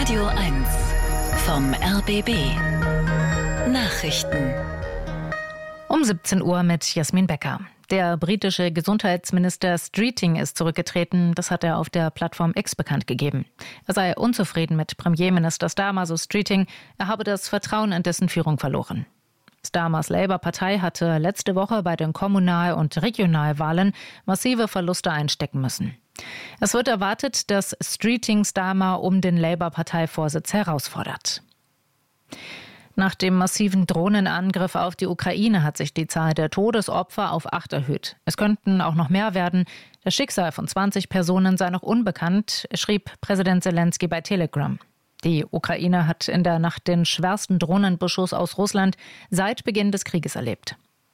Radio 1 vom RBB Nachrichten. Um 17 Uhr mit Jasmin Becker. Der britische Gesundheitsminister Streeting ist zurückgetreten. Das hat er auf der Plattform X bekannt gegeben. Er sei unzufrieden mit Premierminister Starmer, so Streeting. Er habe das Vertrauen in dessen Führung verloren. Starmers Labour-Partei hatte letzte Woche bei den Kommunal- und Regionalwahlen massive Verluste einstecken müssen. Es wird erwartet, dass Streeting Starmer um den Labour-Parteivorsitz herausfordert. Nach dem massiven Drohnenangriff auf die Ukraine hat sich die Zahl der Todesopfer auf 8 erhöht. Es könnten auch noch mehr werden. Das Schicksal von 20 Personen sei noch unbekannt, schrieb Präsident Zelensky bei Telegram. Die Ukraine hat in der Nacht den schwersten Drohnenbeschuss aus Russland seit Beginn des Krieges erlebt.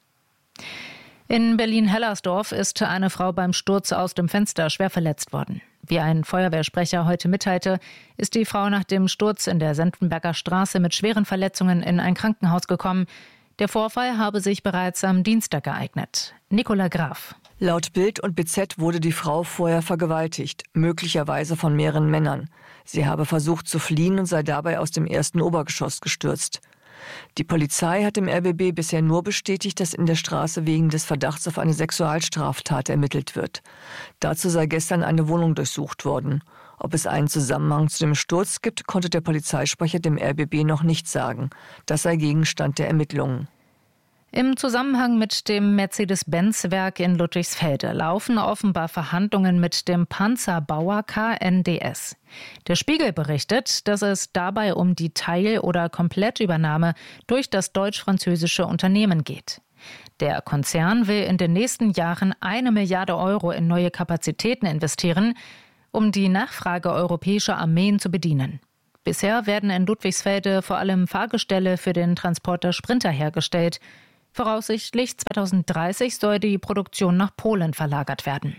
In Berlin-Hellersdorf ist eine Frau beim Sturz aus dem Fenster schwer verletzt worden. Wie ein Feuerwehrsprecher heute mitteilte, ist die Frau nach dem Sturz in der Senftenberger Straße mit schweren Verletzungen in ein Krankenhaus gekommen. Der Vorfall habe sich bereits am Dienstag ereignet. Nicola Graf. Laut Bild und BZ wurde die Frau vorher vergewaltigt, möglicherweise von mehreren Männern. Sie habe versucht zu fliehen und sei dabei aus dem ersten Obergeschoss gestürzt. Die Polizei hat dem RBB bisher nur bestätigt, dass in der Straße wegen des Verdachts auf eine Sexualstraftat ermittelt wird. Dazu sei gestern eine Wohnung durchsucht worden. Ob es einen Zusammenhang zu dem Sturz gibt, konnte der Polizeisprecher dem RBB noch nicht sagen. Das sei Gegenstand der Ermittlungen. Im Zusammenhang mit dem Mercedes-Benz-Werk in Ludwigsfelde laufen offenbar Verhandlungen mit dem Panzerbauer KNDS. Der Spiegel berichtet, dass es dabei um die Teil- oder Komplettübernahme durch das deutsch-französische Unternehmen geht. Der Konzern will in den nächsten Jahren 1 Milliarde Euro in neue Kapazitäten investieren, um die Nachfrage europäischer Armeen zu bedienen. Bisher werden in Ludwigsfelde vor allem Fahrgestelle für den Transporter Sprinter hergestellt. Voraussichtlich 2030 soll die Produktion nach Polen verlagert werden.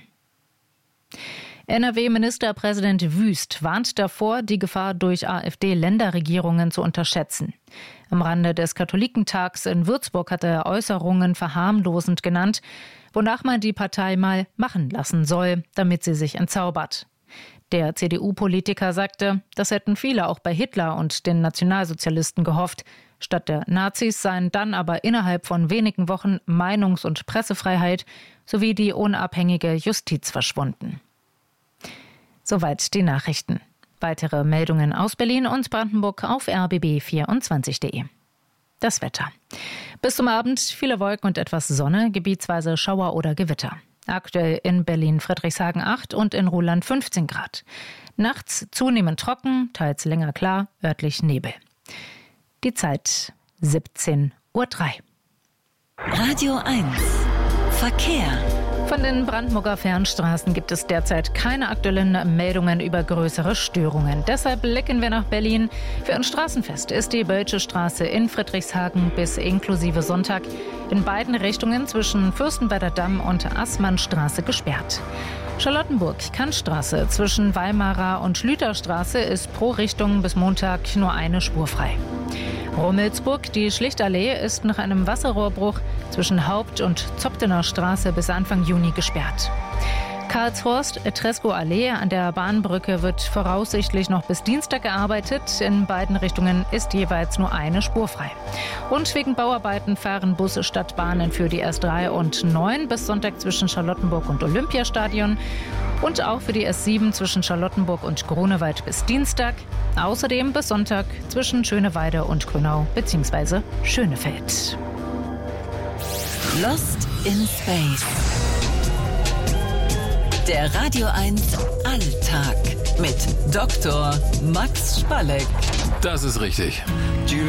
NRW-Ministerpräsident Wüst warnt davor, die Gefahr durch AfD-Länderregierungen zu unterschätzen. Am Rande des Katholikentags in Würzburg hat er Äußerungen verharmlosend genannt, wonach man die Partei mal machen lassen soll, damit sie sich entzaubert. Der CDU-Politiker sagte, das hätten viele auch bei Hitler und den Nationalsozialisten gehofft. Statt der Nazis seien dann aber innerhalb von wenigen Wochen Meinungs- und Pressefreiheit sowie die unabhängige Justiz verschwunden. Soweit die Nachrichten. Weitere Meldungen aus Berlin und Brandenburg auf rbb24.de. Das Wetter. Bis zum Abend viele Wolken und etwas Sonne, gebietsweise Schauer oder Gewitter. Aktuell in Berlin-Friedrichshagen 8 und in Ruhland 15 Grad. Nachts zunehmend trocken, teils länger klar, örtlich Nebel. Die Zeit 17:03 Uhr. Radio 1 Verkehr. Von den Brandenburger Fernstraßen gibt es derzeit keine aktuellen Meldungen über größere Störungen. Deshalb blicken wir nach Berlin. Für ein Straßenfest ist die Bölsche Straße in Friedrichshagen bis inklusive Sonntag in beiden Richtungen zwischen Fürstenwalder Damm und Assmannstraße gesperrt. Charlottenburg-Kantstraße zwischen Weimarer und Schlüterstraße ist pro Richtung bis Montag nur eine Spur frei. Rummelsburg, die Schlichtallee, ist nach einem Wasserrohrbruch zwischen Haupt- und Zoptener Straße bis Anfang Juni gesperrt. Karlshorst-Tresco-Allee an der Bahnbrücke wird voraussichtlich noch bis Dienstag gearbeitet. In beiden Richtungen ist jeweils nur eine Spur frei. Und wegen Bauarbeiten fahren Busse statt Bahnen für die S3 und 9 bis Sonntag zwischen Charlottenburg und Olympiastadion. Und auch für die S7 zwischen Charlottenburg und Grunewald bis Dienstag. Außerdem bis Sonntag zwischen Schöneweide und Grünau bzw. Schönefeld. Lost in Space. Der Radio 1 Alltag mit Dr. Max Spalleck. Das ist richtig.